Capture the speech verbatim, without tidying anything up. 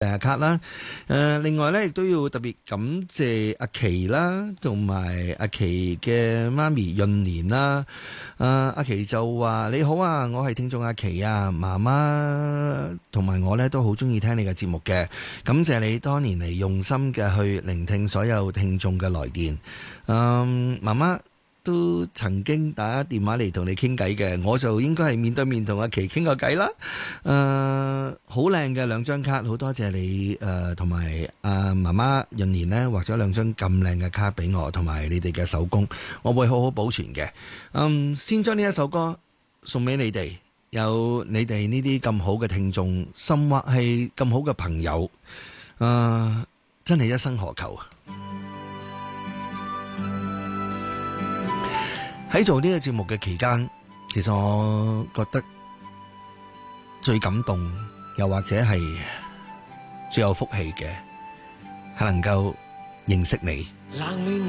誒卡啦，誒另外咧亦都要特別感謝阿琪啦，同埋阿琪嘅媽咪潤蓮啦。誒阿琪就話：你好啊，我係聽眾阿琪啊，媽媽同埋我咧都好中意聽你嘅節目嘅，感謝你多年嚟用心嘅去聆聽所有聽眾嘅來電。嗯，媽媽都曾經打電話嚟同你傾偈嘅，我就應該係面對面同阿琪傾個偈啦。誒，好靚嘅兩張卡，好多謝你誒，同埋阿媽媽潤蓮呢畫咗兩張咁靚嘅卡俾我，同埋你哋嘅手工，我會好好保存嘅。嗯，先將呢一首歌送俾你哋，有你哋呢啲咁好嘅聽眾，甚或係咁好嘅朋友，誒，真係一生何求啊！喺做呢個節目嘅期間，其實我覺得最感動，又或者係最有福氣嘅，係能夠認識你。冷暖